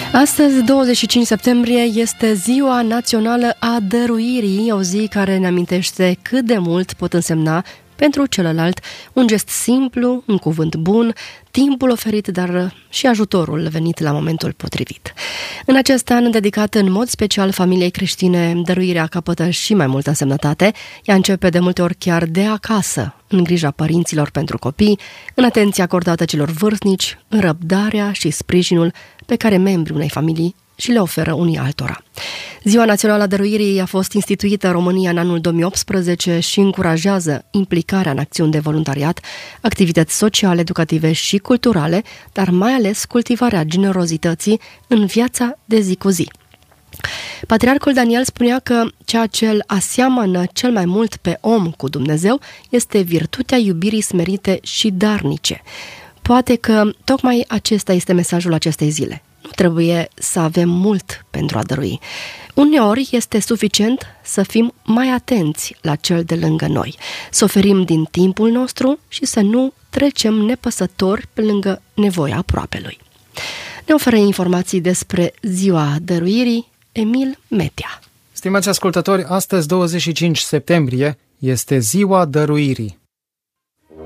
Astăzi, 25 septembrie, este Ziua Națională a Dăruirii, o zi care ne amintește cât de mult pot însemna pentru celălalt un gest simplu, un cuvânt bun, timpul oferit, dar și ajutorul venit la momentul potrivit. În acest an dedicat în mod special familiei creștine, dăruirea capătă și mai multă însemnătate. Ea începe de multe ori chiar de acasă, în grija părinților pentru copii, în atenția acordată celor vârstnici, în răbdarea și sprijinul pe care membrii unei familii și le oferă unii altora. Ziua Națională a Dăruirii a fost instituită în România în anul 2018 și încurajează implicarea în acțiuni de voluntariat, activități sociale, educative și culturale, dar mai ales cultivarea generozității în viața de zi cu zi. Patriarhul Daniel spunea că ceea ce îl aseamănă cel mai mult pe om cu Dumnezeu este virtutea iubirii smerite și darnice. Poate că tocmai acesta este mesajul acestei zile. Nu trebuie să avem mult pentru a dărui. Uneori este suficient să fim mai atenți la cel de lângă noi, să oferim din timpul nostru și să nu trecem nepăsători pe lângă nevoia aproapelui. Ne oferă informații despre Ziua Dăruirii Emil Metea. Stimați ascultători, astăzi, 25 septembrie, este Ziua Dăruirii.